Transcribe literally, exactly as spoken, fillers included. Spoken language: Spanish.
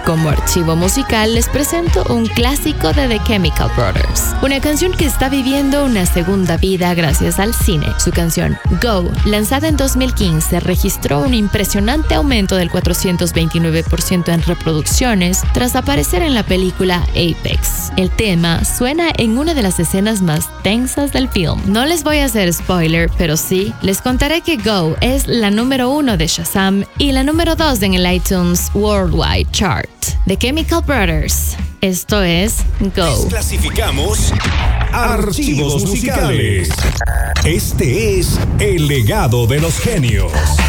Como archivo musical les presento un clásico de The Chemical Brothers, una canción que está viviendo una segunda vida gracias al cine. Su canción Go, lanzada en dos mil quince, registró un impresionante aumento del cuatrocientos veintinueve por ciento en reproducciones tras aparecer en la película Apex. El tema suena en una de las escenas más tensas del film. No les voy a hacer spoiler, pero sí les contaré que Go es la número uno de Shazam y la número dos en el iTunes Worldwide Chart. The Chemical Brothers. Esto es Go. Clasificamos archivos musicales. Este es el legado de los genios.